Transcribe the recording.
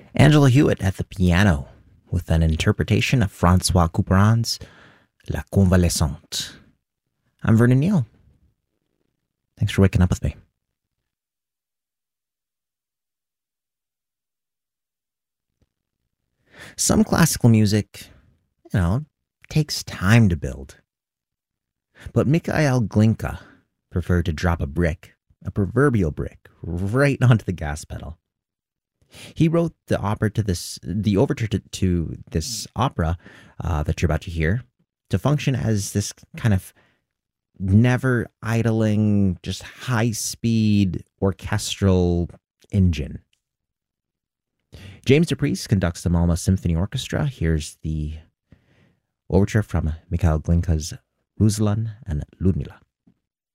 Angela Hewitt at the piano with an interpretation of Francois Couperin's La Convalescente. I'm Vernon Neal. Thanks for waking up with me. Some classical music, takes time to build. But Mikhail Glinka preferred to drop a proverbial brick, right onto the gas pedal. He wrote the overture to this opera that you're about to hear to function as this kind of never idling, just high-speed orchestral engine. James DePriest conducts the Malmö Symphony Orchestra. Here's the overture from Mikhail Glinka's Ruslan and Ludmila.